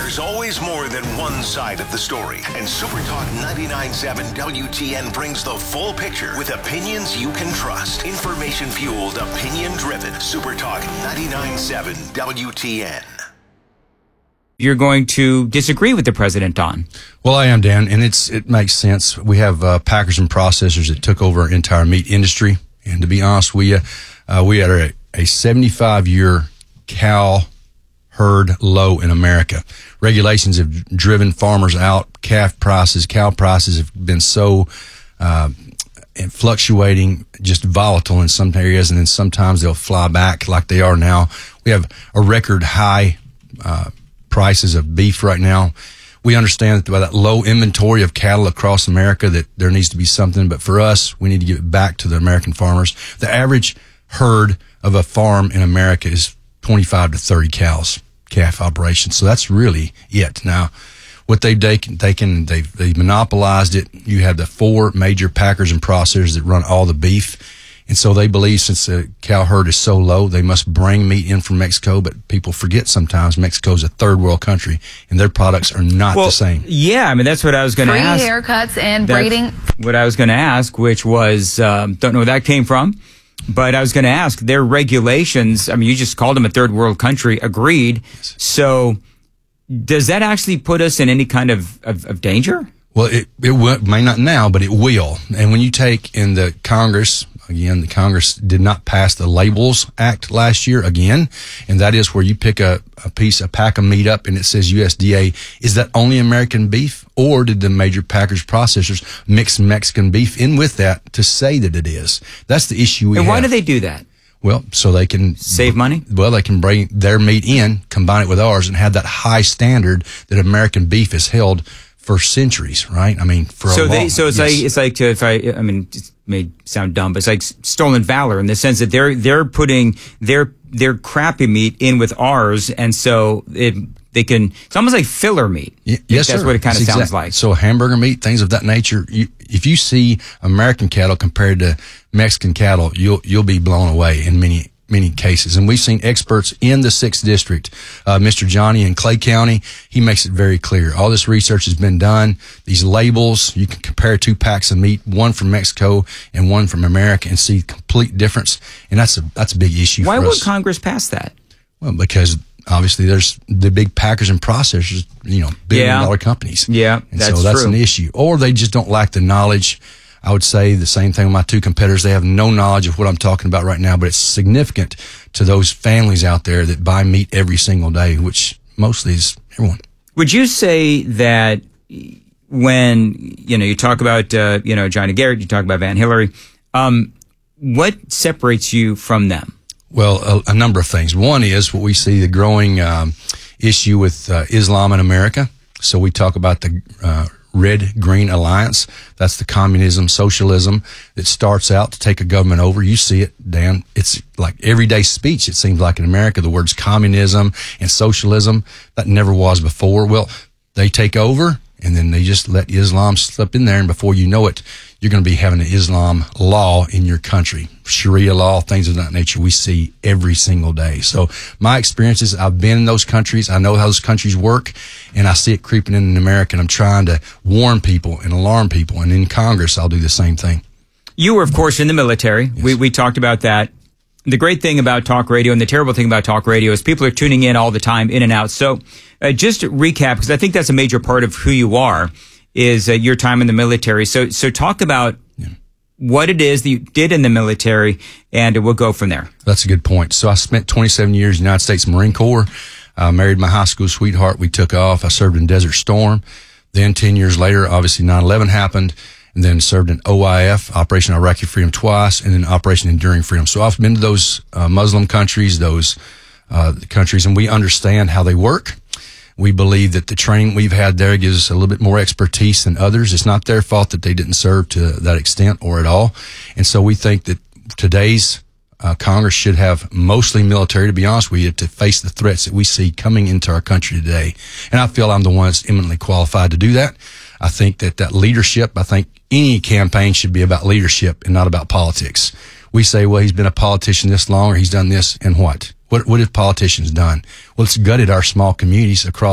There's always more than one side of the story, and SuperTalk 99.7 WTN brings the full picture with opinions you can trust. Information-fueled, opinion-driven. SuperTalk 99.7 WTN. You're going to disagree with the president on? Well, I am, Dan, and it makes sense. We have packers and processors that took over our entire meat industry, and to be honest, we had a 75-year cow herd low in America. Regulations have driven farmers out. Cow prices have been so fluctuating, just volatile in some areas, and then sometimes they'll fly back like they are now. We have a record high prices of beef right now. We understand that by that low inventory of cattle across America that there needs to be something, but for us, we need to give it back to the American farmers. The average herd of a farm in America is 25 to 30 cows, calf operation. So that's really it. Now, what they've monopolized it. You have the 4 major packers and processors that run all the beef. And so they believe since the cow herd is so low, they must bring meat in from Mexico. But people forget sometimes Mexico's a third world country and their products are not the same. Yeah, I mean, that's what I was going to ask. Free haircuts and braiding. What I was going to ask, which was, don't know where that came from, but I was going to ask their regulations. I mean, you just called them a third world country, agreed. So does that actually put us in any kind of danger? Well, it may not now, but it will. And when you take in the Congress, again, the Congress did not pass the Labels Act last year again, and that is where you pick a pack of meat up and it says USDA. Is that only American beef, or did the major packers processors mix Mexican beef in with that to say that it is? That's the issue we have. And why do they do that? Well, so they can save money? Well, they can bring their meat in, combine it with ours, and have that high standard that American beef has held for centuries, right? I mean, for a long time. So it's like it may sound dumb, but it's like stolen valor in the sense that they're putting their crappy meat in with ours, and so they can. It's almost like filler meat. Yes, that's sir. what it kind of sounds like. So hamburger meat, things of that nature. If you see American cattle compared to Mexican cattle, you'll be blown away in many cases. And we've seen experts in the 6th District, Mr. Johnny in Clay County. He makes it very clear. All this research has been done. These labels, you can compare 2 packs of meat, one from Mexico and one from America, and see complete difference. And that's a big issue for us. Why would Congress pass that? Well, because obviously there's the big packers and processors, billion-dollar companies. Yeah, and so that's an issue. Or they just don't lack the knowledge. I would say the same thing with my 2 competitors. They have no knowledge of what I'm talking about right now, but it's significant to those families out there that buy meat every single day, which mostly is everyone. Would you say that when, you talk about, Johnny Garrett, you talk about Van Hillary, what separates you from them? Well, a number of things. One is what we see, the growing issue with Islam in America. So we talk about the Red-Green Alliance. That's the communism, socialism that starts out to take a government over. You see it, Dan. It's like everyday speech, it seems like, in America. The words communism and socialism, that never was before. Well, they take over, and then they just let Islam slip in there, and before you know it, you're going to be having an Islam law in your country. Sharia law, things of that nature we see every single day. So my experiences, I've been in those countries. I know how those countries work, and I see it creeping in America, and I'm trying to warn people and alarm people. And in Congress, I'll do the same thing. You were, of course, in the military. Yes. We talked about that. The great thing about talk radio and the terrible thing about talk radio is people are tuning in all the time, in and out. So just to recap, because I think that's a major part of who you are, is your time in the military. So talk about what it is that you did in the military, and we'll go from there. That's a good point. So I spent 27 years in the United States Marine Corps. I married my high school sweetheart. We took off. I served in Desert Storm. Then 10 years later, obviously 9/11 happened, and then served in OIF, Operation Iraqi Freedom, twice, and then Operation Enduring Freedom. So I've been to those Muslim countries, those countries, and we understand how they work. We believe that the training we've had there gives us a little bit more expertise than others. It's not their fault that they didn't serve to that extent or at all. And so we think that today's Congress should have mostly military, to be honest with you, to face the threats that we see coming into our country today. And I feel I'm the one that's eminently qualified to do that. I think that leadership, I think any campaign should be about leadership and not about politics. We say, well, he's been a politician this long, or he's done this, and what? What have politicians done? Well, it's gutted our small communities across